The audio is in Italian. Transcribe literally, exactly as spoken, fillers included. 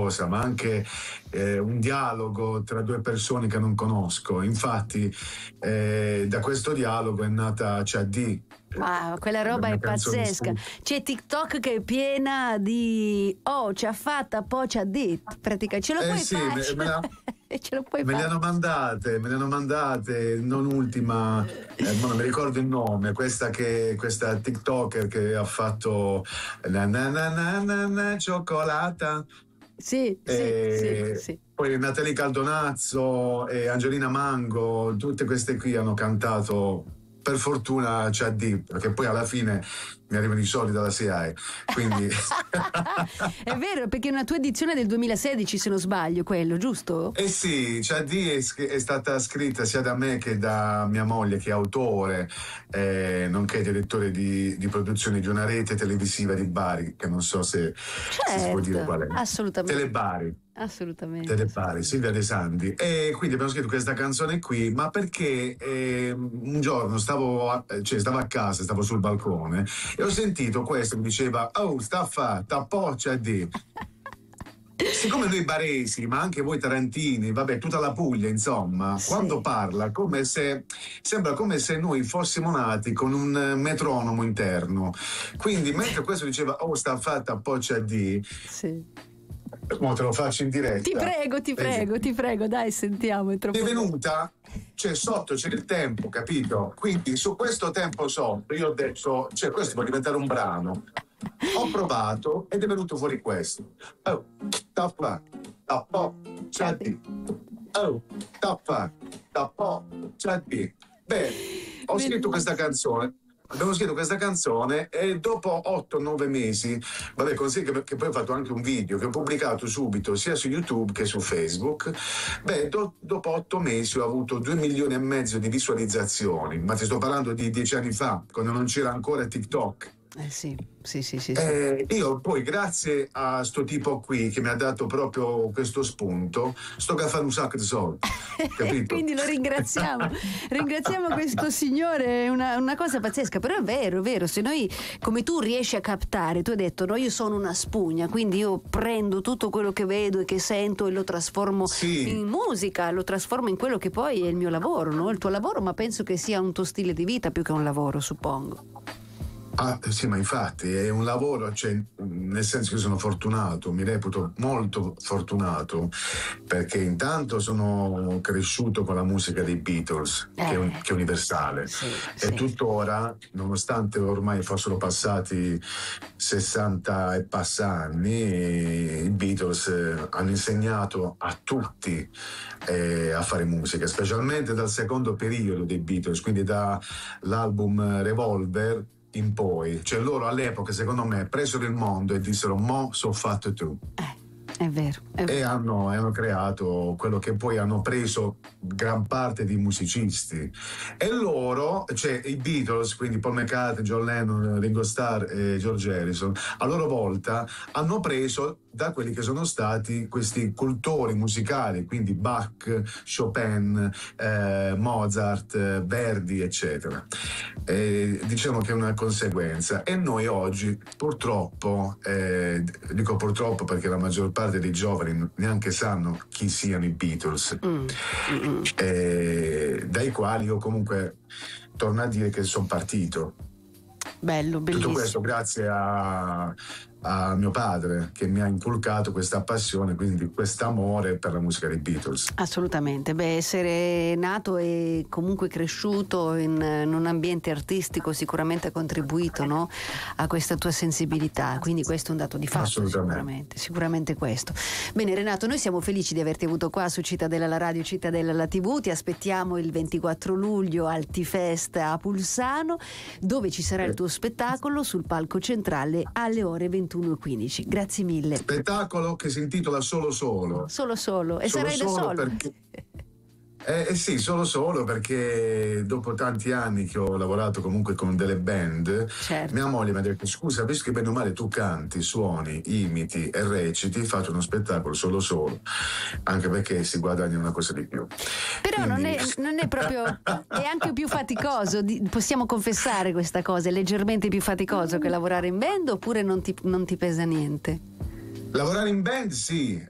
cosa, ma anche eh, un dialogo tra due persone che non conosco. Infatti eh, da questo dialogo è nata C A D. Wow, quella roba è pazzesca. C'è TikTok che è piena di oh, ci ha fatta, poi ci ha detto. Praticamente ce lo eh puoi sì, fare. Me, me, la, ce lo puoi me fare. le hanno mandate, me le hanno mandate, non ultima, eh, non mi ricordo il nome, questa che questa TikToker che ha fatto na na na na na, na cioccolata. Sì, e sì, sì, sì. Poi Natalie Caldonazzo e Angelina Mango, tutte queste qui hanno cantato. Per fortuna C A D, perché poi alla fine mi arrivano i soldi dalla S I A E, quindi è vero, perché è una tua edizione del duemilasedici, se non sbaglio, quello, giusto? Eh sì, C A D è, è stata scritta sia da me che da mia moglie, che è autore, eh, nonché direttore di, di produzione di una rete televisiva di Bari, che non so se, certo, se si può dire qual è. Assolutamente. Telebari. Assolutamente. Telebari, Silvia De Sandi. E quindi abbiamo scritto questa canzone qui, ma perché eh, un giorno stavo a, cioè, stavo a casa, stavo sul balcone e ho sentito questo che diceva oh, sta a fa, tappoccia di. Siccome noi baresi, ma anche voi tarantini, vabbè, tutta la Puglia, insomma, Sì. quando parla come se sembra come se noi fossimo nati con un metronomo interno. Quindi mentre questo diceva oh, sta fatta poccia di. Sì. Mo te lo faccio in diretta. Ti prego, ti prego, ti prego, dai, sentiamo. È troppo è venuta, cioè sotto c'è il tempo, capito? Quindi su questo tempo sotto io ho detto, cioè questo può diventare un brano. Ho provato ed è venuto fuori questo. Oh, tappa, tappo, ciati. Oh, tappa, tappo, ciati. Beh, ho scritto questa canzone. Abbiamo scritto questa canzone e dopo otto nove mesi, vabbè, così che, che poi ho fatto anche un video che ho pubblicato subito sia su YouTube che su Facebook. Beh, do, dopo otto mesi ho avuto due milioni e mezzo di visualizzazioni, ma ti sto parlando di dieci anni fa, quando non c'era ancora TikTok. Eh sì, sì, sì, sì. Eh, io poi, grazie a sto tipo qui che mi ha dato proprio questo spunto, sto a fare un sacco di soldi. Capito? Quindi lo ringraziamo, ringraziamo questo signore, è una, una cosa pazzesca, però è vero, è vero, se noi, come tu riesci a captare, tu hai detto no, io sono una spugna, quindi io prendo tutto quello che vedo e che sento e lo trasformo sì. in musica, lo trasformo in quello che poi è il mio lavoro, no? Il tuo lavoro, ma penso che sia un tuo stile di vita più che un lavoro, suppongo. Ah, sì, ma infatti è un lavoro, cioè, nel senso che sono fortunato, mi reputo molto fortunato, perché intanto sono cresciuto con la musica dei Beatles, eh. che, è un, che è universale, sì, e sì. tuttora, nonostante ormai fossero passati sessanta e passa anni, i Beatles hanno insegnato a tutti eh, a fare musica, specialmente dal secondo periodo dei Beatles, quindi dall'album Revolver in poi, cioè loro all'epoca secondo me presero il mondo e dissero mo so fatto tu. Eh. È vero, è vero. E hanno, hanno creato quello che poi hanno preso gran parte di musicisti. E loro, cioè i Beatles, quindi Paul McCartney, John Lennon, Ringo Starr e George Harrison, a loro volta hanno preso da quelli che sono stati questi cultori musicali, quindi Bach, Chopin, eh, Mozart, Verdi, eccetera. E diciamo che è una conseguenza. E noi oggi, purtroppo, eh, dico purtroppo perché la maggior parte dei giovani neanche sanno chi siano i Beatles, mm. Mm. Eh, dai quali io comunque torno a dire che sono partito. Bello, bellissimo. Tutto questo grazie a, a mio padre, che mi ha inculcato questa passione, quindi quest'amore per la musica dei Beatles. Assolutamente, beh, essere nato e comunque cresciuto in, in un ambiente artistico sicuramente ha contribuito, no? A questa tua sensibilità, quindi questo è un dato di fatto, sicuramente, sicuramente questo. Bene Renato, noi siamo felici di averti avuto qua su Cittadella la Radio, Cittadella la tivù, ti aspettiamo il ventiquattro luglio al T-Fest a Pulsano, dove ci sarà il tuo spettacolo sul palco centrale alle ore ventuno e quindici. Grazie mille. Spettacolo che si intitola Solo Solo. Solo Solo. E solo sarai da solo? Perché... Eh, eh sì, solo solo perché dopo tanti anni che ho lavorato comunque con delle band, certo. Mia moglie mi ha detto scusa, visto che bene o male tu canti, suoni, imiti e reciti, faccio uno spettacolo solo solo, anche perché si guadagna una cosa di più. Però Quindi... non, è, non è proprio, è anche più faticoso, possiamo confessare questa cosa, è leggermente più faticoso che lavorare in band, oppure non ti, non ti pesa niente? Lavorare in band sì,